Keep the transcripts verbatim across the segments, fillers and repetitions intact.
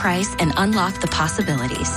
price and unlock the possibilities.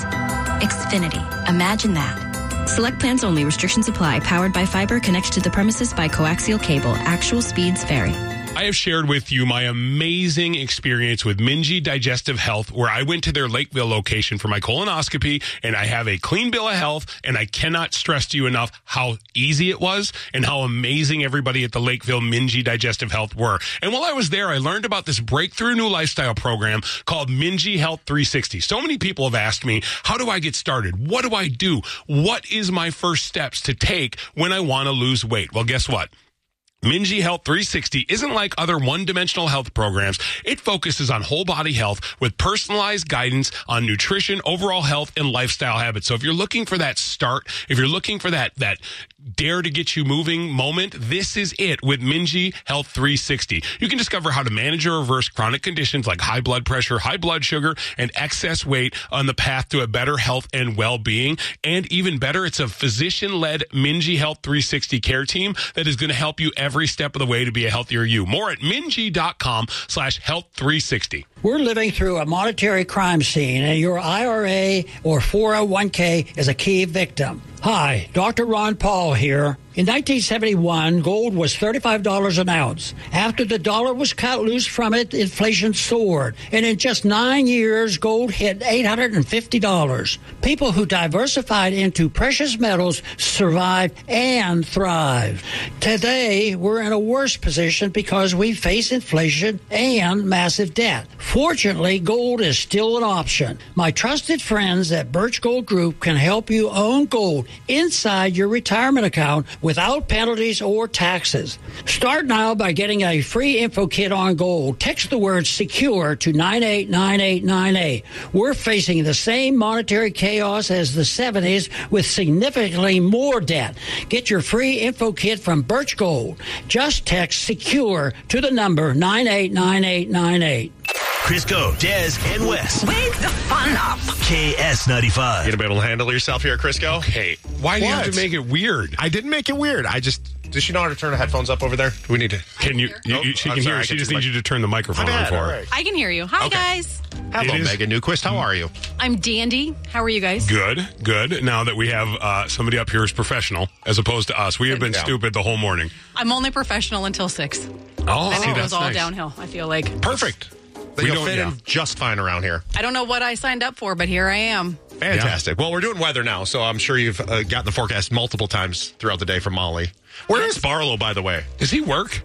Xfinity. Imagine that. Select plans only. Restrictions apply. Powered by fiber. Connected to the premises by coaxial cable. Actual speeds vary. I have shared with you my amazing experience with Minji Digestive Health, where I went to their Lakeville location for my colonoscopy, and I have a clean bill of health, and I cannot stress to you enough how easy it was and how amazing everybody at the Lakeville Minji Digestive Health were. And while I was there, I learned about this breakthrough new lifestyle program called Minji Health three sixty. So many people have asked me, how do I get started? What do I do? What is my first steps to take when I want to lose weight? Well, guess what? Minji Health three sixty isn't like other one-dimensional health programs. It focuses on whole body health with personalized guidance on nutrition, overall health, and lifestyle habits. So if you're looking for that start, if you're looking for that that dare to get you moving moment, this is it with Minji Health three sixty. You can discover how to manage or reverse chronic conditions like high blood pressure, high blood sugar, and excess weight on the path to a better health and well-being. And even better, it's a physician-led Minji Health three sixty care team that is going to help you every step of the way to be a healthier you. More at minji.com slash health 360. We're living through a monetary crime scene, and your I R A or four oh one k is a key victim. Hi, Doctor Ron Paul here. In nineteen seventy-one, gold was thirty-five dollars an ounce. After the dollar was cut loose from it, inflation soared. And in just nine years, gold hit eight hundred fifty dollars. People who diversified into precious metals survived and thrived. Today, we're in a worse position because we face inflation and massive debt. Fortunately, gold is still an option. My trusted friends at Birch Gold Group can help you own gold inside your retirement account without penalties or taxes. Start now by getting a free info kit on gold. Text the word SECURE to nine eight nine eight nine eight. We're facing the same monetary chaos as the seventies with significantly more debt. Get your free info kit from Birch Gold. Just text SECURE to the number nine eight nine eight nine eight. Crisco, Des, and Wes. Wake the fun up. K S ninety-five. You gonna be able to handle yourself here, Crisco? Okay. Why do you have to make it weird? I didn't make it weird. I just... Does she know how to turn the headphones up over there? We need to... Can you... you, you she I'm can sorry, hear. I She can just do needs my- you to turn the microphone My on bad, for all her. right. I can hear you. Hi, Okay. guys. Hello, It is- Megan Newquist. How are you? I'm Dandy. How are you guys? Good, good. Now that we have uh, somebody up here who's professional, as opposed to us, we have been Yeah. stupid the whole morning. I'm only professional until six. Oh, Then see, it that's goes all nice. downhill, I feel like. Perfect. We You'll don't- fit yeah. in just fine around here. I don't know what I signed up for, but here I am. Fantastic. Well, we're doing weather now, so I'm sure you've uh, gotten the forecast multiple times throughout the day from Molly. Where is Barlow, by the way? Does he work?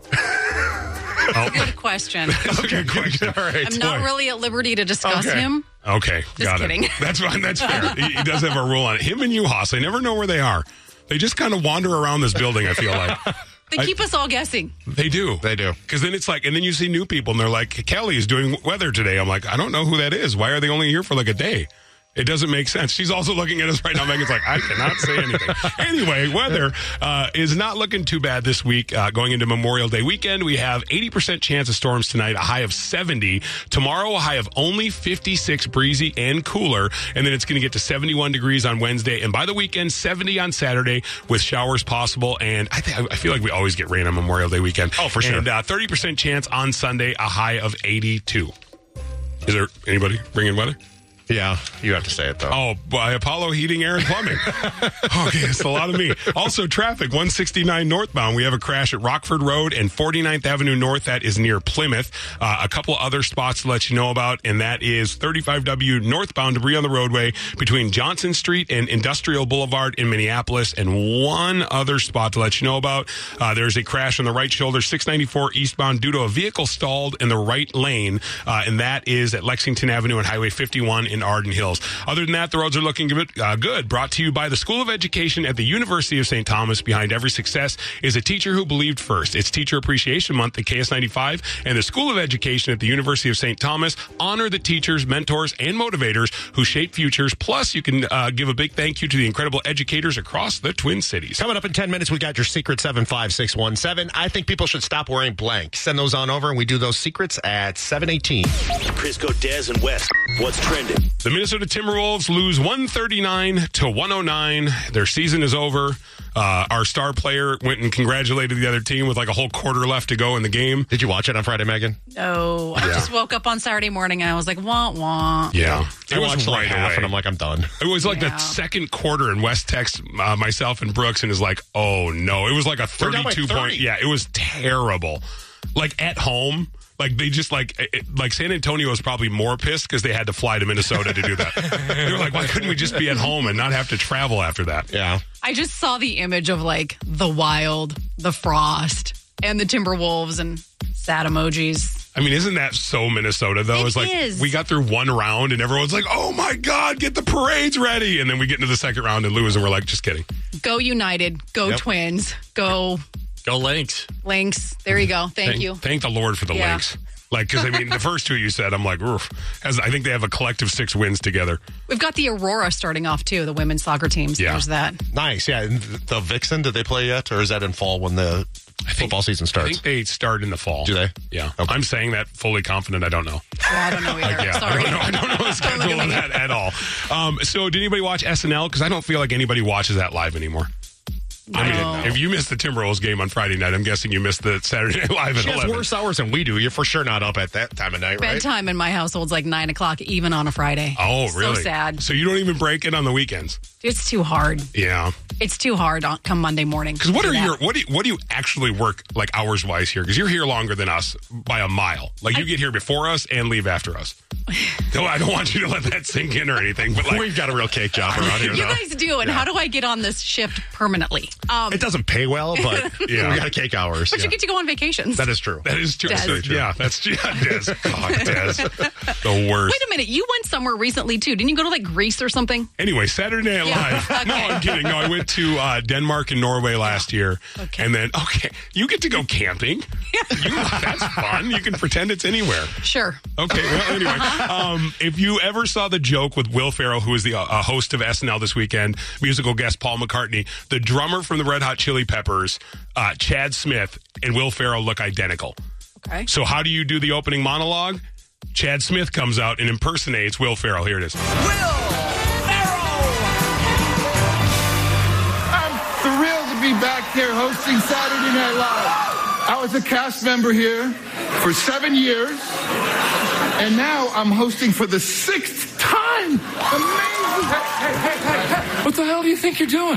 Oh, Good question. that's a good question. All right. I'm not really at liberty to discuss Okay. him. Okay, got kidding. it. That's fine. That's fair. he, he does have a rule on it. Him and you, Haas, I never know where they are. They just kind of wander around this building, I feel like. They I- keep us all guessing. They do. They do. Because then it's like, and then you see new people and they're like, Kelly is doing weather today. I'm like, I don't know who that is. Why are they only here for like a day? It doesn't make sense. She's also looking at us right now. Megan's like, I cannot say anything. Anyway, weather uh, is not looking too bad this week. Uh, going into Memorial Day weekend, we have eighty percent chance of storms tonight, a high of seventy. Tomorrow, a high of only fifty-six, breezy and cooler. And then it's going to get to seventy-one degrees on Wednesday. And by the weekend, seventy on Saturday with showers possible. And I, th- I feel like we always get rain on Memorial Day weekend. Oh, for sure. And uh, thirty percent chance on Sunday, a high of eighty-two. Is there anybody bringing weather? Yeah, you have to say it, though. Oh, by Apollo Heating, Air, and Plumbing. Okay, it's a lot of me. Also, traffic, one sixty-nine northbound. We have a crash at Rockford Road and forty-ninth Avenue North. That is near Plymouth. Uh, a couple other spots to let you know about, and that is thirty-five W northbound, debris on the roadway between Johnson Street and Industrial Boulevard in Minneapolis. And one other spot to let you know about. Uh, there's a crash on the right shoulder, six ninety-four eastbound, due to a vehicle stalled in the right lane, uh, and that is at Lexington Avenue and Highway fifty-one in Arden Hills. Other than that, the roads are looking good. Uh, good. Brought to you by the School of Education at the University of Saint Thomas. Behind every success is a teacher who believed first. It's Teacher Appreciation Month at K S ninety-five, and the School of Education at the University of Saint Thomas honor the teachers, mentors, and motivators who shape futures. Plus, you can uh, give a big thank you to the incredible educators across the Twin Cities. Coming up in ten minutes, we got your secret seven five six one seven. I think people should stop wearing blank. Send those on over, and we do those secrets at seven eighteen. Crisco, Des, and Wes. What's trending? The Minnesota Timberwolves lose one thirty-nine to one oh nine. Their season is over. Uh, our star player went and congratulated the other team with like a whole quarter left to go in the game. Did you watch it on Friday, Megan? No. I Yeah. just woke up on Saturday morning and I was like, wah, wah. Yeah. I watched like half, and I'm like, I'm done. It was like Yeah. the second quarter, and West texts uh, myself and Brooks and is like, oh, no. It was like a We're down by thirty-two point. thirty. Yeah, it was terrible. Like at home. Like they just like it, like San Antonio was probably more pissed because they had to fly to Minnesota to do that. They were like, why couldn't we just be at home and not have to travel after that? Yeah. I just saw the image of like the Wild, the Frost, and the Timberwolves and sad emojis. I mean, isn't that so Minnesota though? It It's like is. we got through one round and everyone's like, oh my God, get the parades ready. And then we get into the second round and lose and we're like, just kidding. Go United, go Yep. Twins, go Go Lynx. Lynx. There you go. Thank, Thank, you. Thank the Lord for the Yeah. Lynx. Like, because I mean, the first two you said, I'm like, oof. As I think they have a collective six wins together. We've got the Aurora starting off too, the women's soccer teams. Yeah. There's that. Nice. Yeah. And the Vixen, did they play yet? Or is that in fall when the football season I starts? think they start in the fall. Do they? Yeah. Okay. I'm saying that fully confident. I don't know. Yeah, I don't know either. Yeah, Sorry. I don't know. I don't know the Don't look schedule at of me. that at all. Um, so, did anybody watch S N L? Because I don't feel like anybody watches that live anymore. I mean, No. if you missed the Timberwolves game on Friday night, I'm guessing you missed the Saturday Night Live at She has eleven. worse hours than we do. You're for sure not up at that time of night, right? Bedtime in my household's like nine o'clock, even on a Friday. Oh, really? So sad. So you don't even break it on the weekends? It's too hard. Yeah. It's too hard on come Monday morning. Because what to are do that. your what do you, what do you actually work like hours wise here? Because you're here longer than us by a mile. Like you I- get here before us and leave after us. No, I don't want you to let that sink in or anything. But like, We've got a real cake job around here, You though. guys do, and how do I get on this shift permanently? Um, It doesn't pay well, but Yeah. we got cake hours. but Yeah. you get to go on vacations. That is true. that is true. Des. So, yeah, that's yeah, Des. God, Des, the worst. Wait a minute, you went somewhere recently too. Didn't you go to like Greece or something? Anyway, Saturday Night Yeah, Live. okay. No, I'm kidding. No, I went to uh, Denmark and Norway last year. Okay. And then, okay, you get to go camping. You, that's fun. You can pretend it's anywhere. Sure. Okay, well, anyway. Um, if you ever saw the joke with Will Ferrell, who is the uh, host of S N L this weekend, musical guest Paul McCartney, the drummer from the Red Hot Chili Peppers, uh, Chad Smith, and Will Ferrell look identical. Okay. So how do you do the opening monologue? Chad Smith comes out and impersonates Will Ferrell. Here it is. I'm thrilled to be back here hosting Saturday Night Live. I was a cast member here for seven years, and now I'm hosting for the sixth time. Amazing! Hey, hey, hey, hey, hey. What the hell do you think you're doing?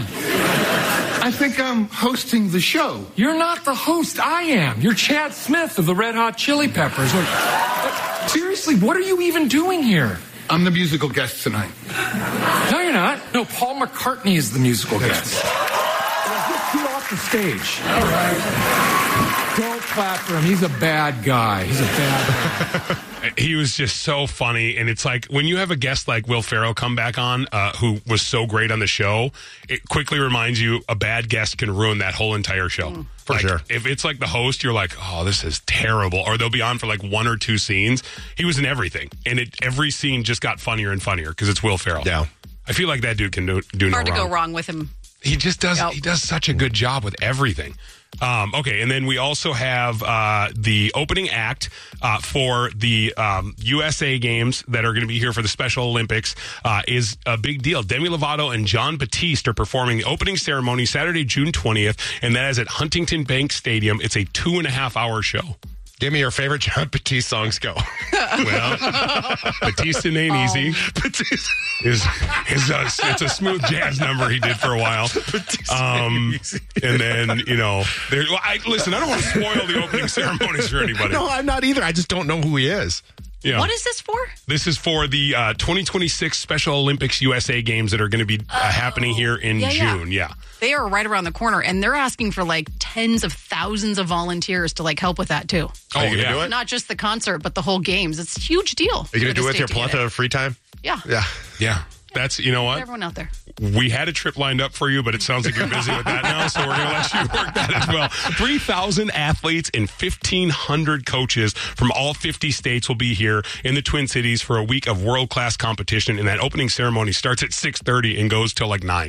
I think I'm hosting the show. You're not the host. I am. You're Chad Smith of the Red Hot Chili Peppers. Like, uh, seriously, what are you even doing here? I'm the musical guest tonight. No, you're not. No, Paul McCartney is the musical guest. Get you off the stage. All right. Don't clap for him. He's a bad guy. He's a bad guy. He was just so funny, and it's like when you have a guest like Will Ferrell come back on, uh, who was so great on the show, it quickly reminds you a bad guest can ruin that whole entire show. Mm. For Like, sure. If it's like the host, you're like, oh, this is terrible. Or they'll be on for like one or two scenes. He was in everything, and it every scene just got funnier and funnier because it's Will Ferrell. Yeah. I feel like that dude can do, do Hard no to wrong. go wrong with him. He just does. Yep. He does such a good job with everything. Um, okay, and then we also have uh, the opening act uh, for the um, U S A games that are going to be here for the Special Olympics uh, is a big deal. Demi Lovato and John Batiste are performing the opening ceremony Saturday, June twentieth, and that is at Huntington Bank Stadium. It's a two and a half hour show. Give me your favorite John Batiste songs. Go. Well, Batiste ain't easy. Batiste. Is is a, it's a smooth jazz number he did for a while. Um, and then you know, there. Well, I, listen, I don't want to spoil the opening ceremonies for anybody. No, I'm not either. I just don't know who he is. Yeah. What is this for? This is for the uh, twenty twenty-six Special Olympics U S A games that are going to be uh, happening here in Yeah, yeah. June. Yeah. They are right around the corner, and they're asking for like tens of thousands of volunteers to like help with that too. Oh, Are you gonna yeah. do it? Not just the concert, but the whole games. It's a huge deal. Are you going for to do the it with your state to get plethora it. of free time? Yeah. Yeah. Yeah. That's, you know what? Everyone out there. We had a trip lined up for you, but it sounds like you're busy with that now, so we're going to let you work that as well. three thousand athletes and fifteen hundred coaches from all fifty states will be here in the Twin Cities for a week of world-class competition, and that opening ceremony starts at six thirty and goes till like nine.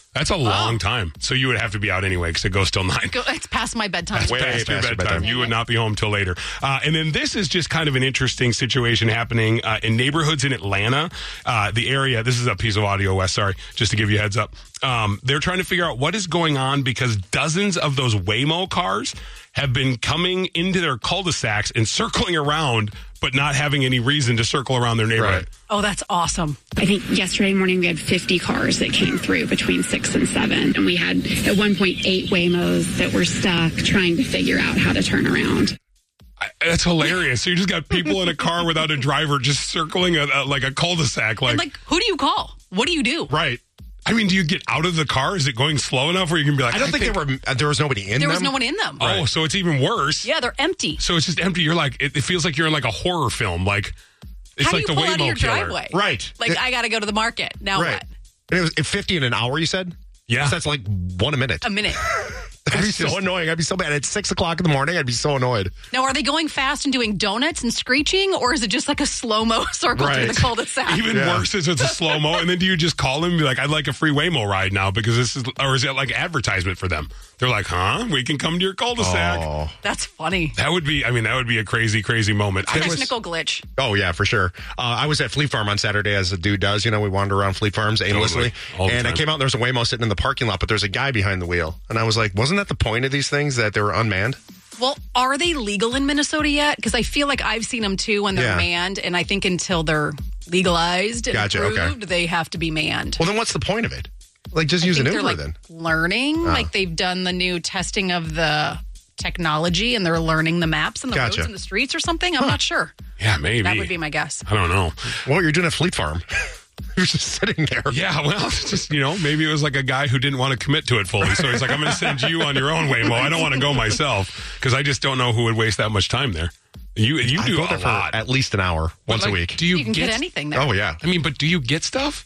That's a long time. So you would have to be out anyway because it goes till nine. Go, it's past my bedtime. That's Way past your past your bedtime. bedtime. You would not be home till later. Uh, and then this is just kind of an interesting situation happening uh, in neighborhoods in Atlanta. Uh, the area, this is a piece of audio, Wes, sorry, just to give you a heads up. Um, they're trying to figure out what is going on because dozens of those Waymo cars have been coming into their cul-de-sacs and circling around, but not having any reason to circle around their neighborhood. Right. Oh, that's awesome. I think yesterday morning we had fifty cars that came through between six and seven. And we had at one point eight Waymos that were stuck trying to figure out how to turn around. I, that's hilarious. So you just got people in a car without a driver just circling a, a, like a cul-de-sac. Like, And like, who do you call? What do you do? right. I mean, do you get out of the car? Is it going slow enough where you can be like, I don't think, there were uh, there was nobody in There them. was no one in them. Oh, so it's even worse. Yeah, they're empty. So it's just empty. You're like, it, it feels like you're in like a horror film. Like, it's How like do the you pull out of Waymo your killer. driveway? Right. Like, It- I got to go to the market. Now right. what? And it was at fifty in an hour, you said? Yeah. So that's like one a minute. A minute. That'd be That's so just- annoying. I'd be so bad. At six o'clock in the morning, I'd be so annoyed. Now, are they going fast and doing donuts and screeching, or is it just like a slow-mo circle through Right. the cul-de-sac? Even Yeah. worse is it's a slow mo, and then do you just call them and be like, "I'd like a free Waymo ride now," because this is, or is it like advertisement for them? They're like, "Huh? We can come to your cul-de-sac." Oh. That's funny. That would be, I mean, that would be a crazy, crazy moment. I was- Technical glitch. Oh, yeah, for sure. Uh, I was at Fleet Farm on Saturday, as a dude does. You know, we wander around Fleet Farms aimlessly. Totally. All the And I time. came out and there was a Waymo sitting in the parking lot, but there's a guy behind the wheel. And I was like, wasn't that the point of these things, that they were unmanned? Well, are they legal in Minnesota yet? Because I feel like I've seen them too when they're Yeah. manned, and I think until they're legalized and Gotcha, okay. approved, they have to be manned. Well, then what's the point of it? Like, just I use an think Uber they're like then. learning, like they've done the new testing of the technology, and they're learning the maps and the Gotcha. roads and the streets or something. I'm not sure. yeah, maybe. That would be my guess. I don't know. Well, you're doing a Fleet Farm. You're just sitting there. Yeah, well, it's just, you know, maybe it was like a guy who didn't want to commit to it fully. So he's like, I'm going to send you on your own Waymo. I don't want to go myself because I just don't know who would waste that much time there. You you I do go a there for lot. at least an hour But, once like, a week. Do you, You can get, anything there. Oh, yeah. I mean, but do you get stuff?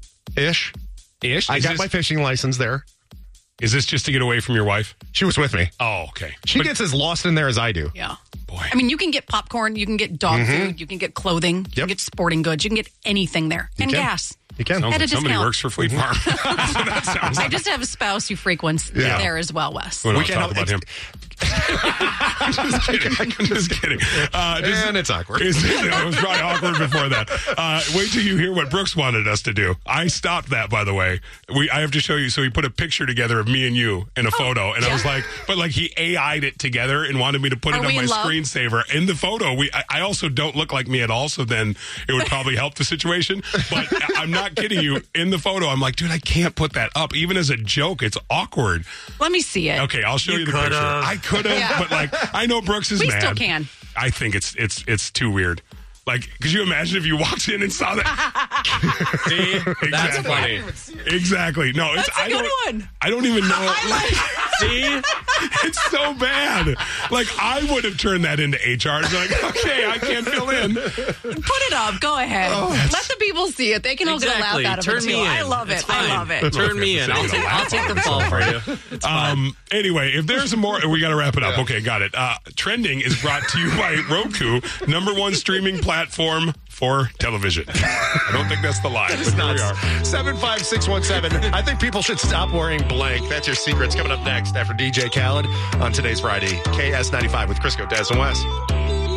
Ish. Ish? I Is got this, my fishing license there. Is this just to get away from your wife? She was with me. Oh, okay. She But- gets as lost in there as I do. Yeah. boy. I mean, you can get popcorn, you can get dog food, you can get clothing, you can Yep. get sporting goods, you can get anything there, and can. gas. You can. Sounds At a like somebody discount. works for Fleet Farm. That's what that sounds I like. just have a spouse who frequents Yeah. there as well, Wes. We don't We can't talk about help- him. I'm just kidding. I'm just kidding. Uh, this- And it's awkward. Is, it was probably awkward before that. Uh, wait till you hear what Brooks wanted us to do. I stopped that, by the way. We I have to show you. So he put a picture together of me and you in a photo, and I was yeah. like, but like he A I'd it together and wanted me to put Are it on we my in love? screensaver. In the photo, we I, I also don't look like me at all, so then it would probably help the situation. But I'm not kidding you. In the photo, I'm like, dude, I can't put that up. Even as a joke, it's awkward. Let me see it. Okay, I'll show you, You the picture. could've. I could have, Yeah. but like, I know Brooks is We mad. still can. I think it's it's it's too weird. Like, could you imagine if you walked in and saw that? See? That's Exactly. funny. Exactly. No, it's That's a I good don't. one. I don't even know. I like See? It's so bad. Like, I would have turned that into H R. It's like, okay, I can't fill in. Put it up. Go ahead. Let the people see it. They can all Exactly. get a laugh out of Turn it, me too. in. I love it. It's I fine. love it. Turn me in. I'll take, I'll take the fall for you. Um. Anyway, if there's more, we got to wrap it up. Okay, got it. Uh, Trending is brought to you by Roku, number one streaming platform for television. I don't think that's the line, but here we are. seven five six one seven. I think people should stop wearing blank. That's your secrets. Coming up next after D J Khaled on today's Friday. K S ninety-five with Crisco, Des, and Wes.